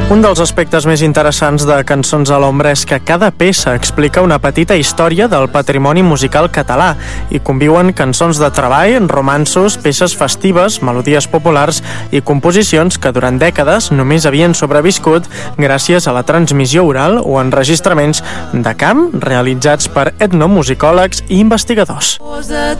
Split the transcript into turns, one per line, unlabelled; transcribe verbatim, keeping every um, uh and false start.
Un dels aspectes més interessants de Cançons a l'ombra és que cada peça explica una petita història del patrimoni musical català i conviuen cançons de treball, romanços, peces festives, melodies populars i composicions que durant dècades només havien sobreviscut gràcies a la transmissió oral o enregistraments de camp realitzats per etnomusicòlegs i investigadors.